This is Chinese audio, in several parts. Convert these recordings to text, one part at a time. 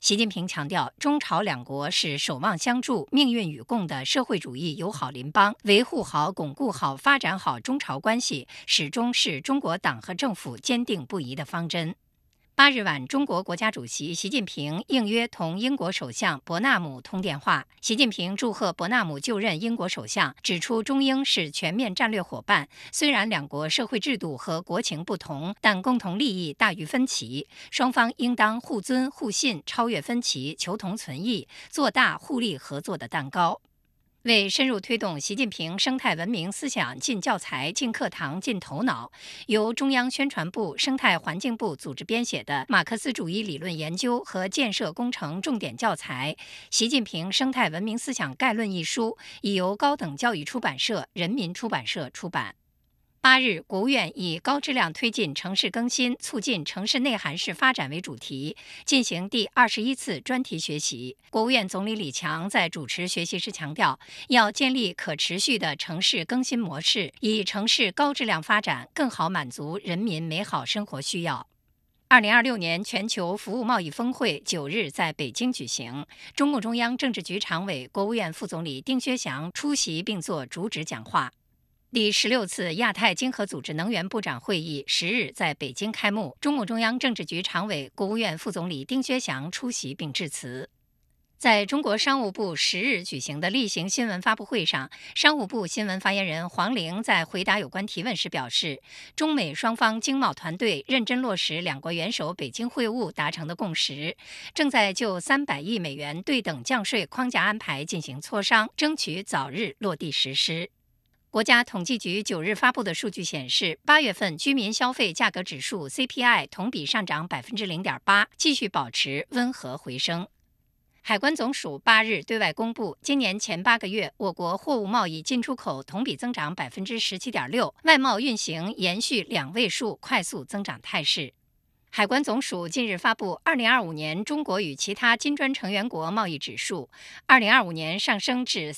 习近平强调，中朝两国是守望相助、命运与共的社会主义友好邻邦，维护好、巩固好、发展好中朝关系，始终是中国党和政府坚定不移的方针。8日晚，中国国家主席习近平应约同英国首相伯纳姆通电话。习近平祝贺伯纳姆就任英国首相，指出中英是全面战略伙伴，虽然两国社会制度和国情不同，但共同利益大于分歧，双方应当互尊互信，超越分歧，求同存异，做大互利合作的蛋糕。为深入推动习近平生态文明思想进教材、进课堂、进头脑，由中央宣传部、生态环境部组织编写的《马克思主义理论研究和建设工程重点教材·习近平生态文明思想概论》一书，已由高等教育出版社、人民出版社出版。8日，国务院以高质量推进城市更新，促进城市内涵式发展为主题，进行第21次专题学习。国务院总理李强在主持学习时强调，要建立可持续的城市更新模式，以城市高质量发展更好满足人民美好生活需要。2026年全球服务贸易峰会9日在北京举行，中共中央政治局常委、国务院副总理丁薛祥出席并作主旨讲话。第16次亚太经合组织能源部长会议10日在北京开幕，中共中央政治局常委、国务院副总理丁薛祥出席并致辞。在中国商务部10日举行的例行新闻发布会上，商务部新闻发言人黄玲在回答有关提问时表示，中美双方经贸团队认真落实两国元首北京会晤达成的共识，正在就300亿美元对等降税框架安排进行磋商，争取早日落地实施。国家统计局9日发布的数据显示，8月份居民消费价格指数 CPI 同比上涨 0.8%， 继续保持温和回升。海关总署8日对外公布，今年前8个月，我国货物贸易进出口同比增长 17.6%， 外贸运行延续2位数快速增长态势。海关总署近日发布2025年中国与其他金砖成员国贸易指数，2025年上升至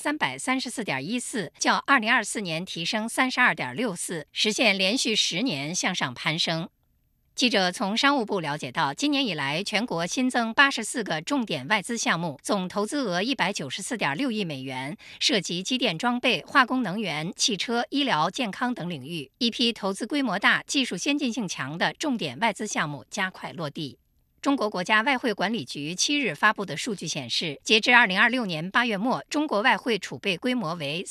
334.14，较2024年提升32.64，实现连续10年向上攀升。记者从商务部了解到，今年以来，全国新增84个重点外资项目，总投资额194.6亿美元，涉及机电装备、化工能源、汽车、医疗、健康等领域。一批投资规模大、技术先进性强的重点外资项目加快落地。中国国家外汇管理局7日发布的数据显示，截至2026年8月末，中国外汇储备规模为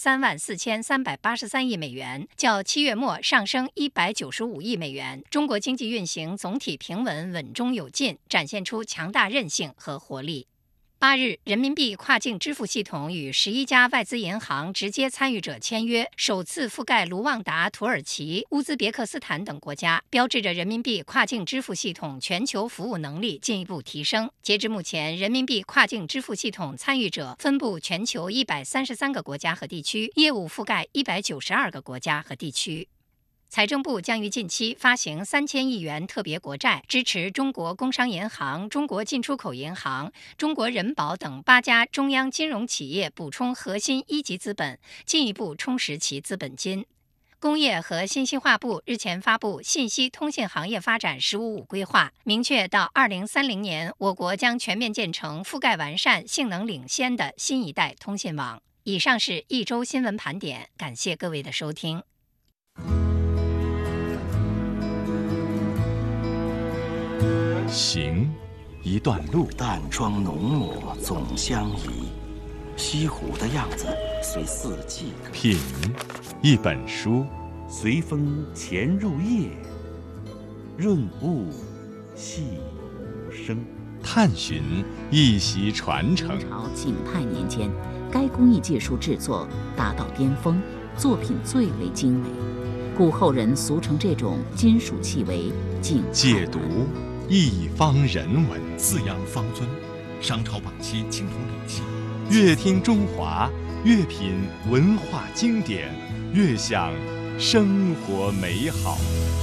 34383亿美元，较7月末上升195亿美元。中国经济运行总体平稳、稳中有进，展现出强大韧性和活力。8日，人民币跨境支付系统与11家外资银行直接参与者签约，首次覆盖卢旺达、土耳其、乌兹别克斯坦等国家，标志着人民币跨境支付系统全球服务能力进一步提升。截至目前，人民币跨境支付系统参与者分布全球133个国家和地区，业务覆盖192个国家和地区。财政部将于近期发行3000亿元特别国债，支持中国工商银行、中国进出口银行、中国人保等8家中央金融企业补充核心一级资本，进一步充实其资本金。工业和信息化部日前发布《信息通信行业发展“十五五”规划》，明确到2030年，我国将全面建成覆盖完善、性能领先的新一代通信网。以上是一周新闻盘点，感谢各位的收听。 行一段路， 淡妆浓抹总相宜，西湖的样子随四季。 品一本书， 随风潜入夜，润物细无声。 探寻一席传承。 明朝景泰年间，该工艺技术制作达到巅峰，作品最为精美，故后人俗称这种金属器为景泰。 解读一方人文， 四羊方尊，商朝晚期青铜礼器。 越听中华，越品文化经典，越享生活美好。